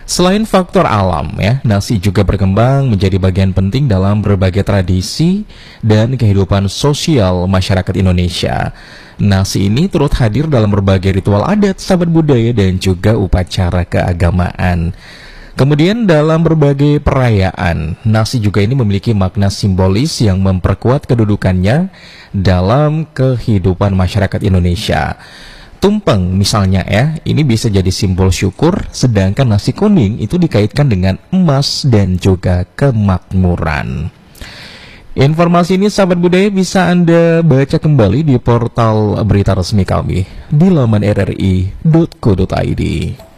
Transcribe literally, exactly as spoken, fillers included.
Selain faktor alam ya, nasi juga berkembang menjadi bagian penting dalam berbagai tradisi dan kehidupan sosial masyarakat Indonesia. Nasi ini turut hadir dalam berbagai ritual adat, sahabat budaya, dan juga upacara keagamaan. Kemudian dalam berbagai perayaan, nasi juga ini memiliki makna simbolis yang memperkuat kedudukannya dalam kehidupan masyarakat Indonesia. Tumpeng misalnya ya, ini bisa jadi simbol syukur, sedangkan nasi kuning itu dikaitkan dengan emas dan juga kemakmuran. Informasi ini sahabat budaya bisa Anda baca kembali di portal berita resmi kami di laman r r i titik co titik i d.